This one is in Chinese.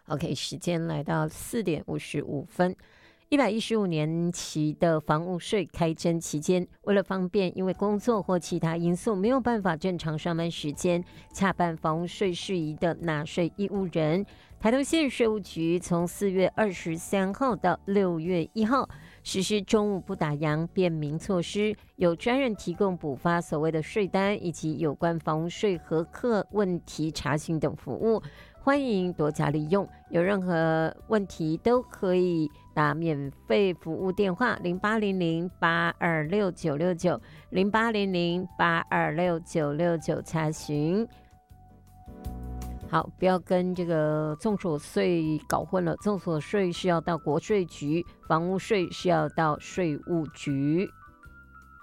OK， 时间来到4:55。115年期的房屋税开征期间，为了方便因为工作或其他因素没有办法正常上班时间洽办房屋税事宜的纳税义务人，台东县税务局从4月23号到6月1号实施中午不打烊便民措施，有专人提供补发所谓的税单以及有关房屋税核课问题查询等服务，欢迎多加利用。有任何问题都可以打免费服务电话0800-826-969 0800-826-969查询。好，不要跟这个综所税搞混了，综所税是要到国税局，房屋税是要到税务局。